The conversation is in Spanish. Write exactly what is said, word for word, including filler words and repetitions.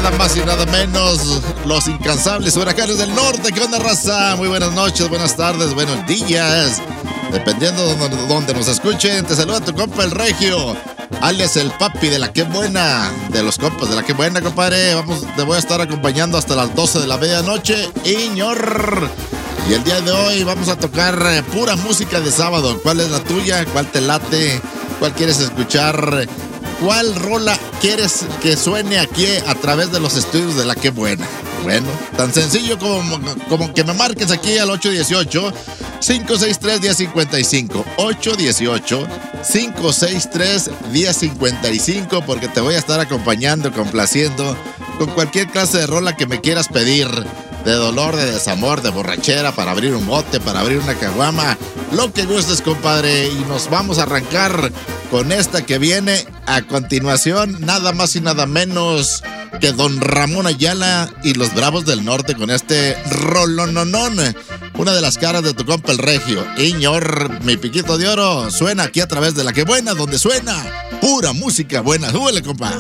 nada más y nada menos, los incansables huracanes del norte. ¿Qué onda, raza? Muy buenas noches, buenas tardes, buenos días. Dependiendo de donde, donde nos escuchen, te saluda tu compa el Regio, alias el papi de la que buena, de los compas de la que buena, compadre. Vamos, te voy a estar acompañando hasta las doce de la medianoche, Iñor. Y el día de hoy vamos a tocar eh, pura música de sábado. ¿Cuál es la tuya? ¿Cuál te late? ¿Cuál quieres escuchar? ¿Cuál rola quieres que suene aquí a través de los estudios de la que buena? Bueno, tan sencillo como, como que me marques aquí al ocho uno ocho, cinco seis tres, uno cero cinco cinco. ocho uno ocho, cinco seis tres, uno cero cinco cinco, porque te voy a estar acompañando, complaciendo con cualquier clase de rola que me quieras pedir. De dolor, de desamor, de borrachera, para abrir un bote, para abrir una caguama, lo que gustes, compadre. Y nos vamos a arrancar con esta que viene a continuación, nada más y nada menos que Don Ramón Ayala y los Bravos del Norte con este rolononón. Una de las caras de tu compa el Regio. Iñor, mi piquito de oro, suena aquí a través de la que buena, donde suena pura música buena. Súbele, compa.